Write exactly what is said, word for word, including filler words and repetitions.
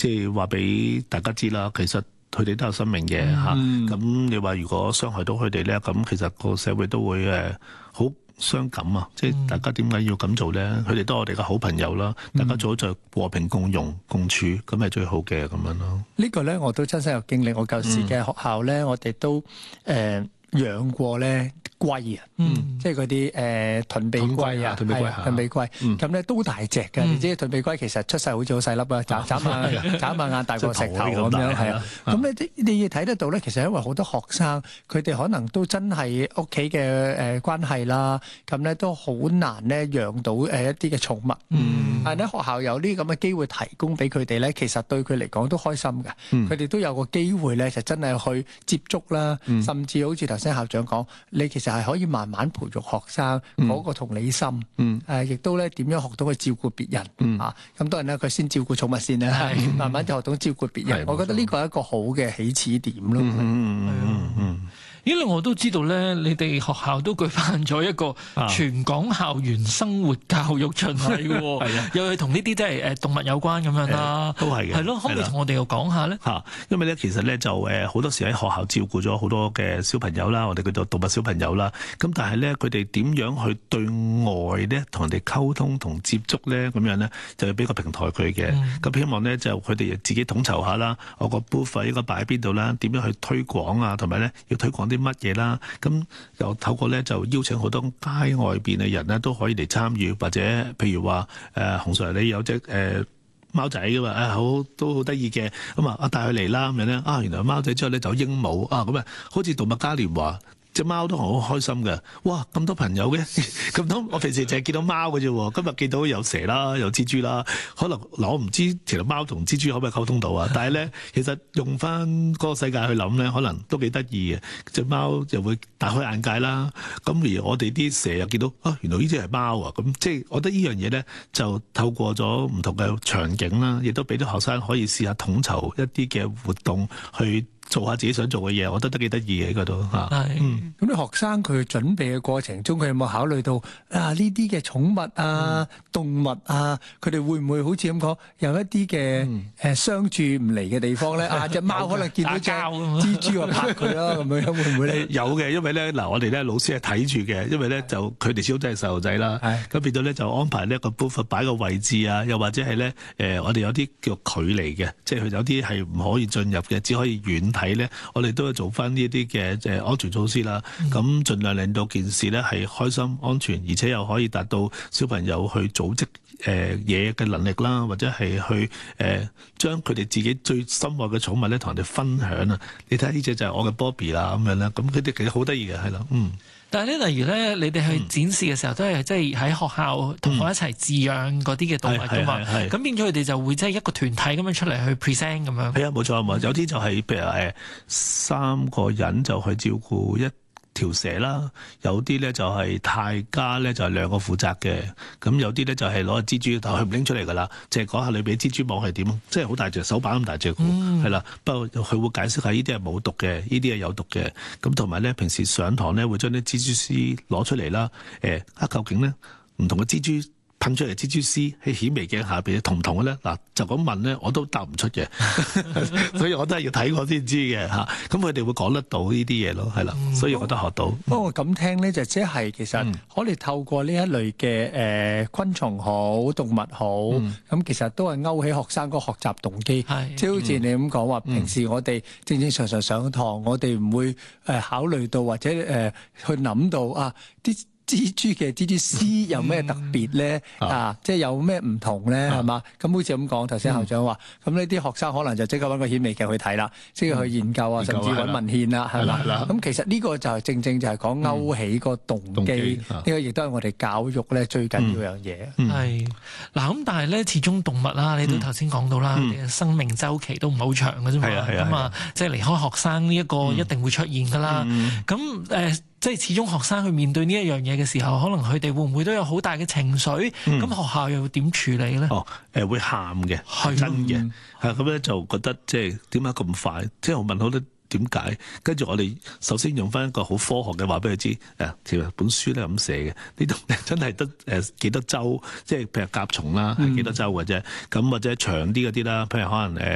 即係話俾大家知啦，其實佢哋都有生命嘅嚇。咁、嗯、你話如果傷害到佢哋咧，咁其實個社會都會誒好傷感啊！即係大家點解要咁做咧？佢哋都係我哋嘅好朋友啦，大家最好就和平共融共處，咁係最好嘅咁樣咯。 呢個咧我都親身有經歷，我舊時嘅學校咧，我哋都誒養過咧龜啊，嗯，即係嗰啲誒盾臂龜啊， 盾臂龜， 盾臂龜，咁咧都大隻嘅。你知盾臂龜其實出世好似好細粒啊，眨眨下眨下眼大過石頭咁樣，係啊。咁咧你要睇得到咧，其實因為好多學生佢哋可能都真係屋企嘅誒關係啦，咁咧都好難咧養到誒一啲嘅寵物。嗯，但係咧學校有呢啲咁嘅機會提供俾佢哋咧，其實對佢嚟講都開心嘅。佢哋都有個機會咧，就真係去接觸啦，甚至好似頭先校長講，你其實係可以慢慢培育學生嗰個同理心，誒、嗯，亦、啊、都咧點樣學到去照顧別人、嗯、啊。咁當然啦，佢先照顧寵物先啦，慢慢就學到照顧別人。我覺得呢個係一個好嘅起始點咯。嗯嗯嗯嗯。因為我都知道咧，你哋學校都舉辦咗一個全港校園生活教育巡禮嘅喎，啊、又係同呢啲即係誒動物有關咁樣啦， 都係嘅， 係咯，可唔可以同我哋又講下咧？ 嚇，因為咧其實咧就誒好多時喺學校照顧咗好多嘅小朋友啦，我哋叫做動物小朋友啦。咁但係咧佢哋點樣去對外咧同人哋溝通同接觸咧咁樣咧，就要俾個平台佢嘅。咁、嗯、希望咧就佢哋自己統籌下啦，我個 booth 應該擺喺邊度啦，點樣去推廣啊，同埋咧要推廣啲乜嘢啦？咁又透過咧就邀請好多街外邊嘅人咧都可以嚟參與，或者譬如話誒洪 Sir 你有隻誒、呃、貓仔噶嘛，啊好都好得意嘅，咁啊啊帶佢嚟啦咁樣咧，啊原來貓仔之後咧就有鸚鵡啊，咁啊好似動物嘉年華。隻貓都好開心嘅，哇咁多朋友嘅，咁多我平時淨係見到貓嘅啫，今日見到有蛇啦，有蜘蛛啦，可能嗱我唔知其實貓同蜘蛛可唔可以溝通到啊？但係咧，其實用翻嗰個世界去諗咧，可能都幾得意嘅。隻貓就會大開眼界啦。咁而我哋啲蛇又見到啊，原來呢隻係貓啊！咁即係我覺得呢樣嘢咧，就透過咗唔同嘅場景啦，亦都俾啲學生可以試下統籌一啲嘅活動去。做下自己想做嘅嘢，我覺得都幾得意嘅呢個都嚇。係， 咁啲學生佢準備嘅過程中，佢有冇考慮到啊呢啲嘅寵物啊、動物啊，佢哋會唔會好似咁講，有一啲嘅誒相處唔嚟嘅地方咧？啊隻貓可能見到隻蜘蛛啊拍佢啦，咁樣會唔會咧？ 有嘅，因為咧嗱，我哋咧老師係睇住嘅，因為咧就佢哋始終都係細路仔啦。咁變咗咧就安排呢一個 booth 擺個位置啊，又或者係咧誒，我哋有啲叫距離嘅，即係佢有啲係唔可以進入嘅，只可以遠睇咧，我哋都要做翻呢啲嘅誒安全措施啦。咁、嗯、盡量令到件事咧係開心、安全，而且又可以達到小朋友去組織誒嘢嘅能力啦，或者係去誒、呃、將佢哋自己最心愛嘅寵物咧同人哋分享啊！你睇下呢隻就係我嘅 Bobby 啦，咁樣啦，咁佢哋其實好得意嘅，係啦，嗯。 但係咧，例如咧，你哋去展示嘅時候，都係即係喺學校同我一齊飼養嗰啲嘅動物噶嘛。咁、嗯、變咗佢哋就會即係一個團體咁樣出嚟去 present 咁樣。係啊，冇錯冇錯。有啲就係、是、譬如誒三個人就去照顧一條蛇啦，有啲咧就係泰家咧就係兩個負責嘅，咁有啲咧就係攞個蜘蛛，但係佢唔拎出嚟噶啦，即係講下裏邊蜘蛛網係點，即係好大隻手板咁大隻，係啦、嗯。不過佢會解釋下呢啲係冇毒嘅，呢啲係有毒嘅。咁同埋咧，平時上堂咧會將啲蜘蛛絲攞出嚟啦。誒，啊究竟咧唔同嘅蜘蛛噴出嚟蜘蛛絲喺顯微鏡下邊同唔同嘅咧？嗱，就咁問咧，我都答唔出嘅，所以我都係要睇過先知嘅嚇。咁佢哋會講得到呢啲嘢咯，係啦，所以我覺得學到。 不過咁聽咧，就即係其實可以透過呢一類嘅誒昆蟲好、動物好，咁、嗯、其實都係勾起學生個學習動機。即係好似你咁講話，平時我哋正正常常上堂，我哋唔會誒考慮到或者誒去諗到啊啲。蜘蛛嘅蜘蛛絲有咩特別咧？嗯、啊，即係有咩唔同咧？係嘛、嗯？咁好似咁講，頭先校長話，咁呢啲學生可能就即刻揾個顯微鏡去睇啦，即係去研究啊，嗯、甚至揾文獻啦，係嘛？咁其實呢個就係正正就係講勾起個動機，呢個亦都係我哋教育咧最緊要樣嘢。係嗱，咁但係咧，始終動物啦，你都頭先講到啦，你嘅、嗯、生命週期都唔係好長嘅啫嘛。咁啊，即係離開學生呢一個一定會出現㗎啦。咁誒、嗯。即係始終學生去面對呢一樣嘢嘅時候，可能佢哋會唔會都有好大嘅情緒？咁、嗯、學校又點處理咧？ 哦，誒會喊嘅，係真嘅，係咁咧就覺得即係點解咁快？即係我問好多點解，跟住我哋首先用翻一個好科學嘅話俾佢知，誒其實本書咧咁寫嘅，呢度真係得誒幾多週，即係譬如甲蟲啦，係幾多週嘅啫。咁、嗯、或者長啲嗰啲啦，譬如可能誒。